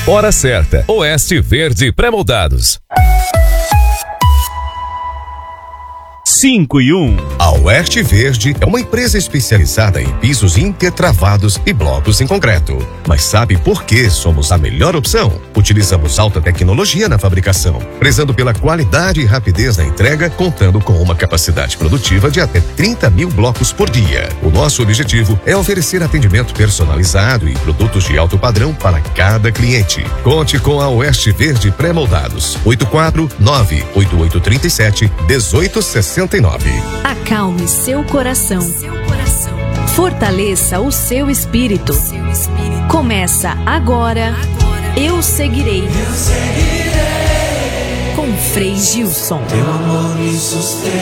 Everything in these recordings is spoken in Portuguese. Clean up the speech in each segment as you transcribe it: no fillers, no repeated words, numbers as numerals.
Hora certa. Oeste Verde Pré-moldados. 5 e 1. A Oeste Verde é uma empresa especializada em pisos intertravados e blocos em concreto. Mas sabe por que somos a melhor opção? Utilizamos alta tecnologia na fabricação, prezando pela qualidade e rapidez na entrega, contando com uma capacidade produtiva de até 30 mil blocos por dia. O nosso objetivo é oferecer atendimento personalizado e produtos de alto padrão para cada cliente. Conte com a Oeste Verde Pré-moldados. 849-8837-1869. Acalme seu coração. Fortaleça o seu espírito. Começa agora. Eu seguirei. Com Frei Gilson. Teu amor me sustenta.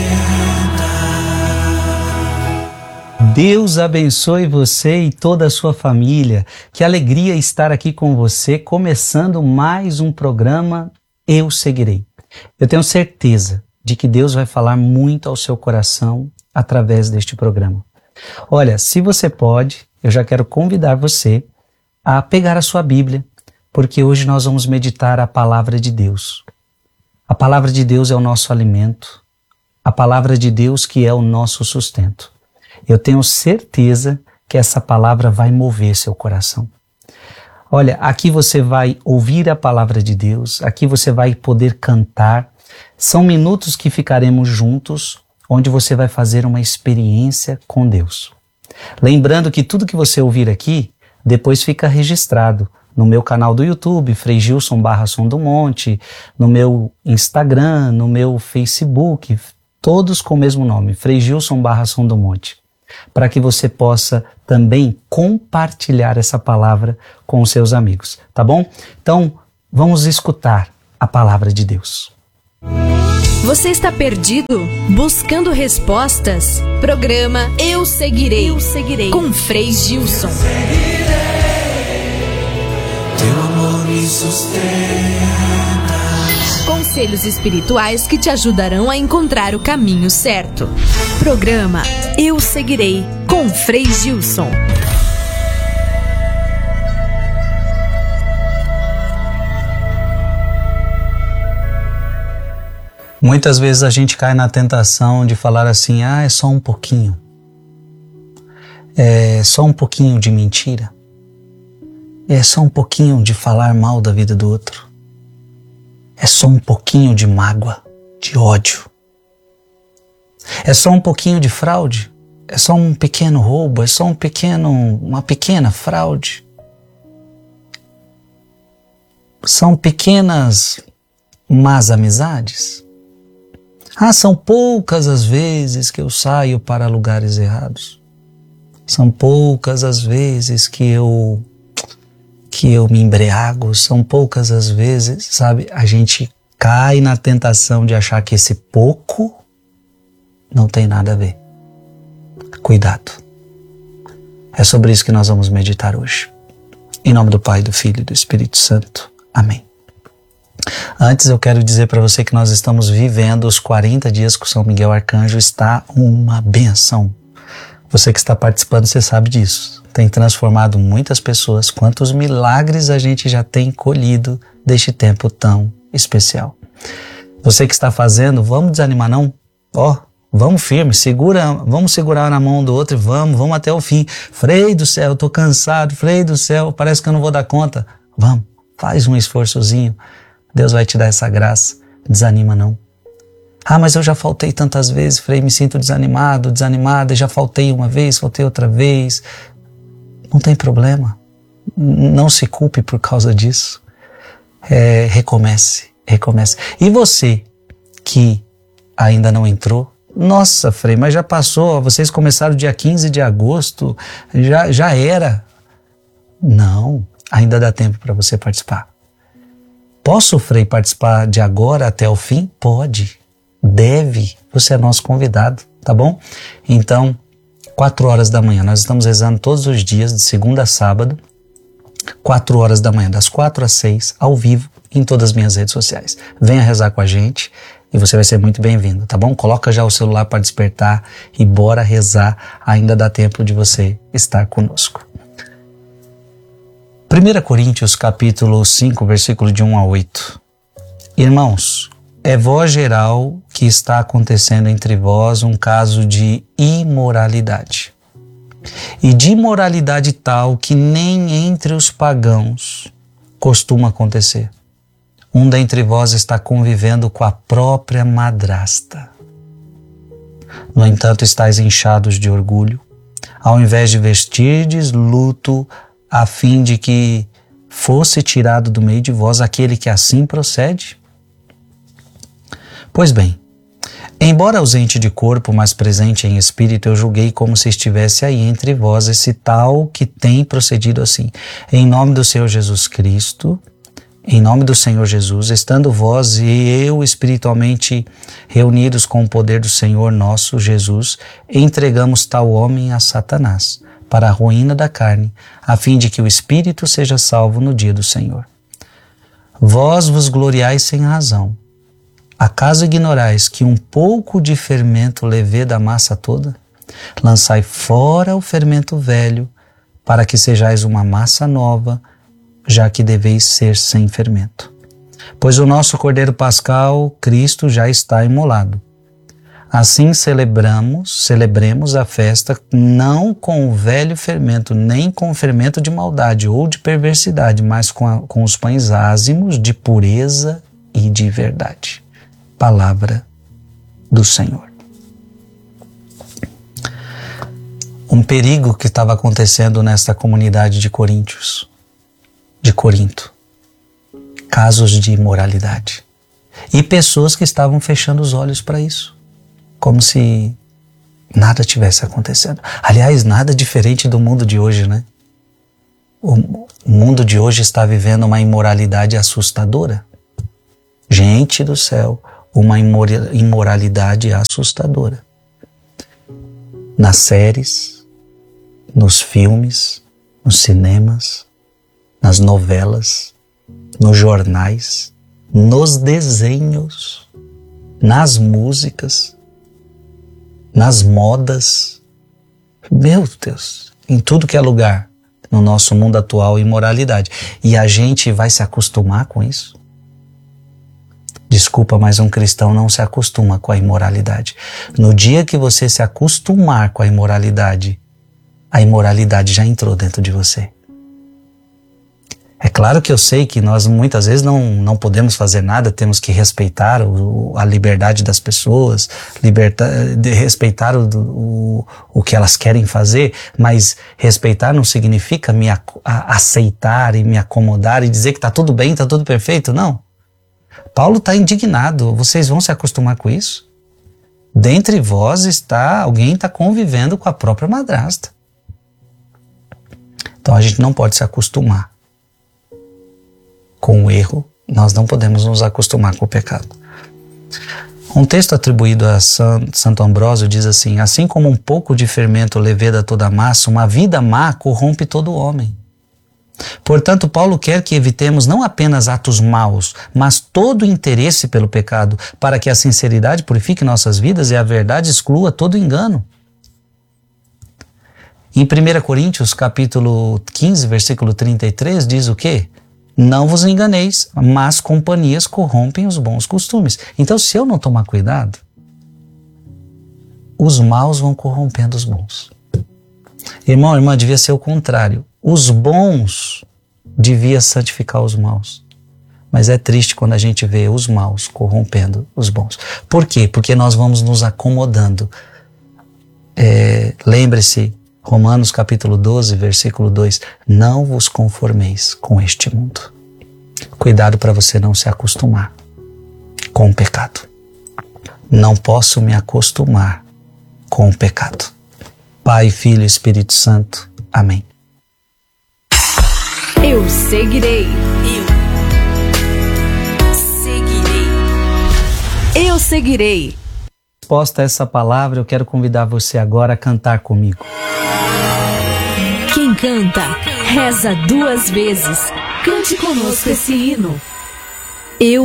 Deus abençoe você e toda a sua família. Que alegria estar aqui com você, começando mais um programa Eu Seguirei. Eu tenho certeza de que Deus vai falar muito ao seu coração através deste programa. Olha, se você pode, eu já quero convidar você a pegar a sua Bíblia, porque hoje nós vamos meditar a palavra de Deus. A palavra de Deus é o nosso alimento, a palavra de Deus que é o nosso sustento. Eu tenho certeza que essa palavra vai mover seu coração. Olha, aqui você vai ouvir a palavra de Deus, aqui você vai poder cantar. São minutos que ficaremos juntos, onde você vai fazer uma experiência com Deus. Lembrando que tudo que você ouvir aqui, depois fica registrado no meu canal do YouTube, Frei Gilson /Som do Monte, no meu Instagram, no meu Facebook, todos com o mesmo nome, Frei Gilson /Som do Monte, para que você possa também compartilhar essa palavra com os seus amigos, tá bom? Então, vamos escutar a palavra de Deus. Você está perdido? Buscando respostas? Programa Eu Seguirei. Eu Seguirei. Com Frei Gilson. Teu amor me sustenta. Conselhos espirituais que te ajudarão a encontrar o caminho certo. Programa Eu Seguirei. Com Frei Gilson. Muitas vezes a gente cai na tentação de falar assim, é só um pouquinho. É só um pouquinho de mentira. É só um pouquinho de falar mal da vida do outro. É só um pouquinho de mágoa, de ódio. É só um pouquinho de fraude. É só um pequeno roubo, é só uma pequena fraude. São pequenas más amizades. São poucas as vezes que eu saio para lugares errados. São poucas as vezes que eu me embriago. São poucas as vezes, sabe? A gente cai na tentação de achar que esse pouco não tem nada a ver. Cuidado. É sobre isso que nós vamos meditar hoje. Em nome do Pai, do Filho e do Espírito Santo. Amém. Antes eu quero dizer para você que nós estamos vivendo os 40 dias com São Miguel Arcanjo. Está uma benção. Você que está participando, você sabe disso. Tem transformado muitas pessoas. Quantos milagres a gente já tem colhido deste tempo tão especial. Você que está fazendo, vamos desanimar não? Vamos firme, vamos segurar na mão do outro e vamos até o fim. Frei do céu, eu tô cansado, Frei do céu, parece que eu não vou dar conta. Vamos, faz um esforçozinho. Deus vai te dar essa graça. Desanima não. Mas eu já faltei tantas vezes, Frei, me sinto desanimado, desanimada, já faltei uma vez, faltei outra vez. Não tem problema. Não se culpe por causa disso. Recomece. E você que ainda não entrou, nossa, Frei, mas já passou, vocês começaram dia 15 de agosto, já era. Não, ainda dá tempo para você participar. Posso, Frei, participar de agora até o fim? Pode, deve, você é nosso convidado, tá bom? Então, 4 horas da manhã, nós estamos rezando todos os dias, de segunda a sábado, 4 horas da manhã, das 4 às 6, ao vivo, em todas as minhas redes sociais. Venha rezar com a gente e você vai ser muito bem-vindo, tá bom? Coloca já o celular para despertar e bora rezar, ainda dá tempo de você estar conosco. 1 Coríntios capítulo 5, versículo de 1 a 8. Irmãos, é voz geral que está acontecendo entre vós um caso de imoralidade. E de imoralidade tal que nem entre os pagãos costuma acontecer. Um dentre vós está convivendo com a própria madrasta. No entanto, estáis inchados de orgulho, ao invés de vestirdes luto, a fim de que fosse tirado do meio de vós aquele que assim procede? Pois bem, embora ausente de corpo, mas presente em espírito, eu julguei como se estivesse aí entre vós esse tal que tem procedido assim. Em nome do Senhor Jesus Cristo, em nome do Senhor Jesus, estando vós e eu espiritualmente reunidos com o poder do Senhor nosso Jesus, entregamos tal homem a Satanás, para a ruína da carne, a fim de que o espírito seja salvo no dia do Senhor. Vós vos gloriais sem razão. Acaso ignorais que um pouco de fermento leveda a massa toda? Lançai fora o fermento velho, para que sejais uma massa nova, já que deveis ser sem fermento. Pois o nosso Cordeiro Pascal, Cristo, já está imolado. Assim celebremos a festa não com o velho fermento, nem com o fermento de maldade ou de perversidade, mas com os pães ázimos de pureza e de verdade. Palavra do Senhor. Um perigo que estava acontecendo nesta comunidade de Corinto. Casos de imoralidade. E pessoas que estavam fechando os olhos para isso. Como se nada tivesse acontecendo. Aliás, nada diferente do mundo de hoje, né? O mundo de hoje está vivendo uma imoralidade assustadora. Gente do céu, uma imoralidade assustadora. Nas séries, nos filmes, nos cinemas, nas novelas, nos jornais, nos desenhos, nas músicas, nas modas. Meu Deus, em tudo que é lugar, no nosso mundo atual, imoralidade. E a gente vai se acostumar com isso? Desculpa, mas um cristão não se acostuma com a imoralidade. No dia que você se acostumar com a imoralidade já entrou dentro de você. É claro que eu sei que nós muitas vezes não podemos fazer nada, temos que respeitar a liberdade das pessoas, respeitar o que elas querem fazer, mas respeitar não significa me aceitar e me acomodar e dizer que está tudo bem, está tudo perfeito, não. Paulo está indignado, vocês vão se acostumar com isso? Dentre vós alguém está convivendo com a própria madrasta. Então a gente não pode se acostumar com o erro, nós não podemos nos acostumar com o pecado. Um texto atribuído a Santo Ambrósio diz assim: assim como um pouco de fermento leveda toda a massa, uma vida má corrompe todo homem. Portanto, Paulo quer que evitemos não apenas atos maus, mas todo o interesse pelo pecado, para que a sinceridade purifique nossas vidas e a verdade exclua todo engano. Em 1 Coríntios, capítulo 15, versículo 33, diz o quê? Não vos enganeis, mas companhias corrompem os bons costumes. Então, se eu não tomar cuidado, os maus vão corrompendo os bons. Irmão, irmã, devia ser o contrário. Os bons deviam santificar os maus. Mas é triste quando a gente vê os maus corrompendo os bons. Por quê? Porque nós vamos nos acomodando. Lembre-se, Romanos capítulo 12, versículo 2, não vos conformeis com este mundo. Cuidado para você não se acostumar com o pecado. Não posso me acostumar com o pecado. Pai, Filho e Espírito Santo. Amém. Eu seguirei. Eu seguirei. Resposta a essa palavra, eu quero convidar você agora a cantar comigo. Quem canta, reza 2 vezes. Cante conosco esse hino.